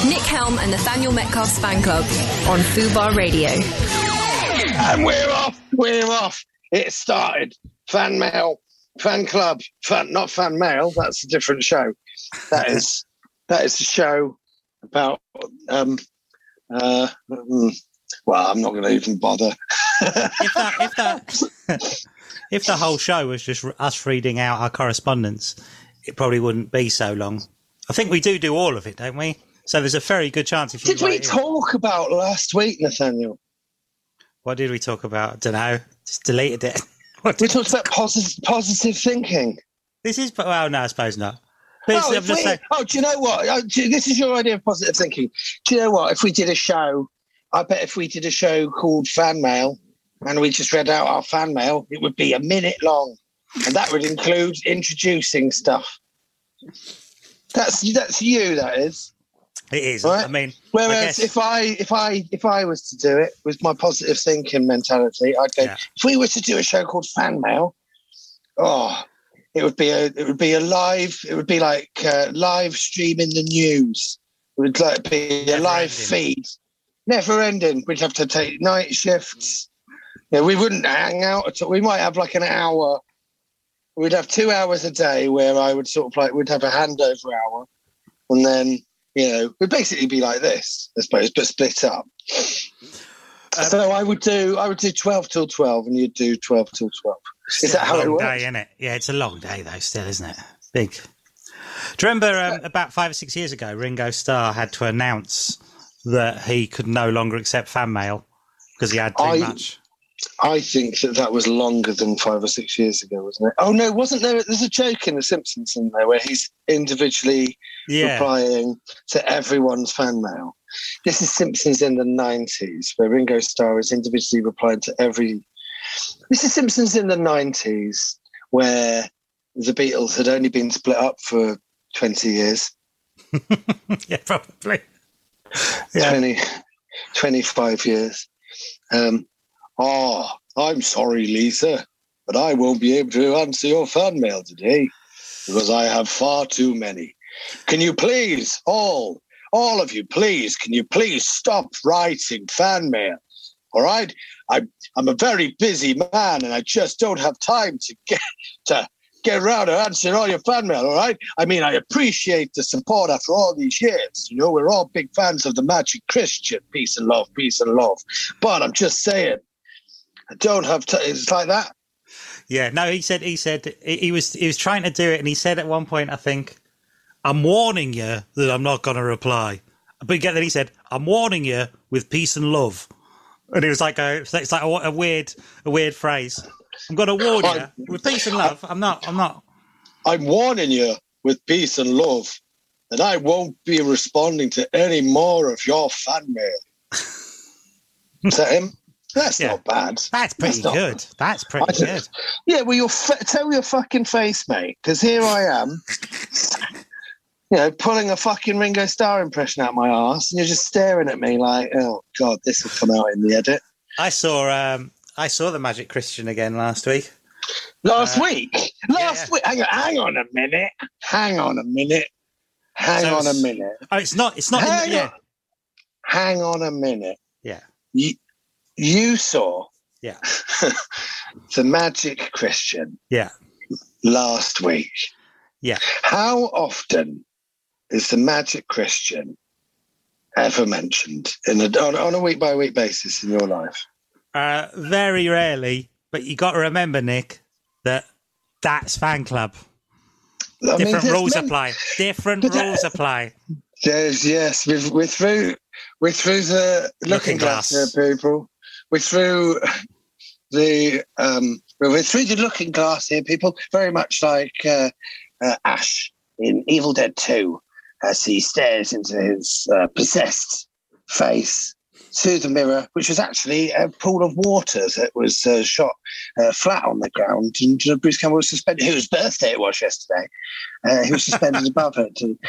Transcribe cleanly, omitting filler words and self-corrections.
Nick Helm and Nathaniel Metcalf's fan club on Fubar Radio. And we're off. It started. Fan mail, fan club, not fan mail. That's a different show. That is the show about. Well, I'm not going to even bother. If the whole show was just us reading out our correspondence, it probably wouldn't be so long. I think we do all of it, don't we? So there's a very good chance. If you did we talk about last week, Nathaniel? What did we talk about? I don't know. Just deleted it. We talked about positive thinking. This is, well, no, I suppose not. Do you know what? This is your idea of positive thinking. Do you know what? If we did a show, I bet if we did a show called Fan Mail and we just read out our fan mail, it would be a minute long. And that would include introducing stuff. That's you, that is. It is. Right? I mean, whereas if I was to do it with my positive thinking mentality, I'd go. Yeah. If we were to do a show called Fan Mail, it would be a live. It would be like live streaming the news. It would like be a live feed, never ending. We'd have to take night shifts. Yeah, we wouldn't hang out at all. We might have like an hour. We'd have 2 hours a day where I would sort of like we'd have a handover hour, and then. You know, it'd basically be like this, I suppose, but split up. So I would do 12 till 12, and you'd do 12 till 12. Is that how it works? Day, isn't it? Yeah, it's a long day though, still, isn't it? Big. Do you remember about 5 or 6 years ago, Ringo Starr had to announce that he could no longer accept fan mail because he had too much? I think that was longer than 5 or 6 years ago, wasn't it? Oh, no, wasn't there? There's a joke in The Simpsons, isn't there, where he's individually replying to everyone's fan mail. This is Simpsons in the 90s, where Ringo Starr is individually replying to every... This is Simpsons in the 90s, where the Beatles had only been split up for 20 years. Yeah, probably. 25 years. I'm sorry, Lisa, but I won't be able to answer your fan mail today because I have far too many. Can you please, all of you, please, can you please stop writing fan mail? All right? I'm a very busy man and I just don't have time to get around to answering all your fan mail, all right? I mean, I appreciate the support after all these years. You know, we're all big fans of the Magic Christian. Peace and love, peace and love. But I'm just saying, I don't have to. It's like that. Yeah. No, he said he was trying to do it, and he said at one point, I think, "I'm warning you that I'm not going to reply." But then he said, "I'm warning you with peace and love," and it was like a weird phrase. I'm going to warn you with peace and love. I'm not. I'm warning you with peace and love, and I won't be responding to any more of your fan mail. Is that him? That's not bad. That's pretty good. That's pretty good. Yeah, well, tell your fucking face, mate, because here I am, pulling a fucking Ringo Starr impression out my arse, and you're just staring at me like, oh, God, this will come out in the edit. I saw the Magic Christian again last week. Last week? Hang on a minute. Hang on a minute. Oh, it's not. Hang on a minute. Yeah. You saw the Magic Christian last week. Yeah. How often is the Magic Christian ever mentioned on a week-by-week basis in your life? Very rarely, but you got to remember, Nick, that's fan club. Different rules apply. Rules apply. Yes. We're through the looking glass here, people. We're through the looking glass here, people. Very much like Ash in Evil Dead 2, as he stares into his possessed face to the mirror, which was actually a pool of water that was shot flat on the ground. And Bruce Campbell was suspended, whose birthday it was yesterday. He was suspended above it.